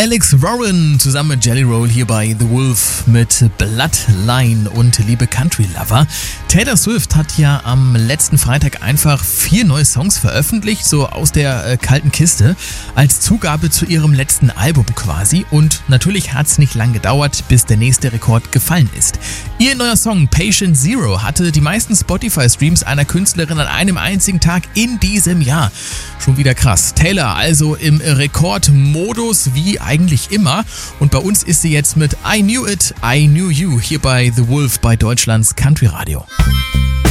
Alex Warren zusammen mit Jelly Roll hier bei The Wolf mit Bloodline und Liebe Country Lover. Taylor Swift hat ja am letzten Freitag einfach 4 neue Songs veröffentlicht, so aus der kalten Kiste, als Zugabe zu ihrem letzten Album quasi. Und natürlich hat es nicht lang gedauert, bis der nächste Rekord gefallen ist. Ihr neuer Song Patient Zero hatte die meisten Spotify-Streams einer Künstlerin an einem einzigen Tag in diesem Jahr. Schon wieder krass. Taylor also im Rekordmodus wie eigentlich immer. Und bei uns ist sie jetzt mit I Knew It, I Knew You hier bei The Wolf bei Deutschlands Country Radio.